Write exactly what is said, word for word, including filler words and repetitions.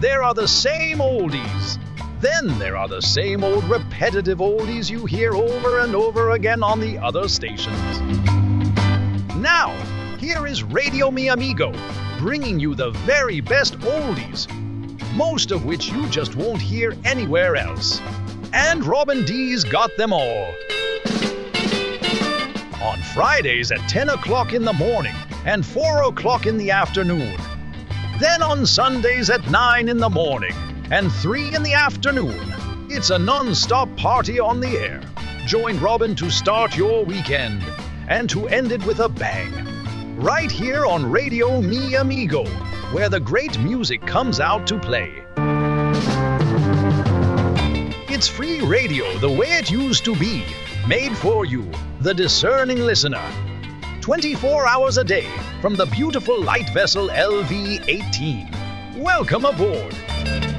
there are the same oldies. Then there are the same old repetitive oldies you hear over and over again on the other stations. Now, here is Radio Mi Amigo, bringing you the very best oldies, most of which you just won't hear anywhere else. And Robin D's got them all. On Fridays at ten o'clock in the morning and four o'clock in the afternoon. Then on Sundays at nine in the morning and three in the afternoon. It's a non-stop party on the air. Join Robin to start your weekend and to end it with a bang. Right here on Radio Mi Amigo, where the great music comes out to play. It's free radio the way it used to be, made for you, the discerning listener. twenty-four hours a day from the beautiful light vessel L V eighteen. Welcome aboard.